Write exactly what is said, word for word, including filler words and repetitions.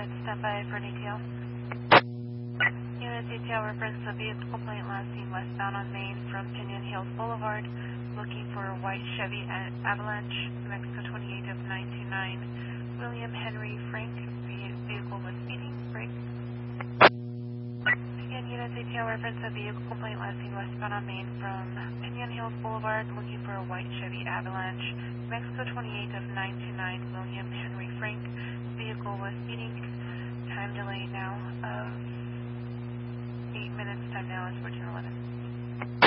unit, stand by for detail. Unit detail reference a vehicle complaint last seen westbound on Main from Pinion Hills Boulevard, looking for a white Chevy Avalanche, Mexico twenty-eight of nine two nine. William Henry Frank, vehicle was speeding, brake. Again, unit detail reference a vehicle complaint last seen westbound on Main from Pinion Hills Boulevard, looking for a white Chevy Avalanche, Mexico twenty-eight of nine two nine. William Henry Frank, vehicle was speeding. Time delay now of eight minutes. Time now is fourteen eleven.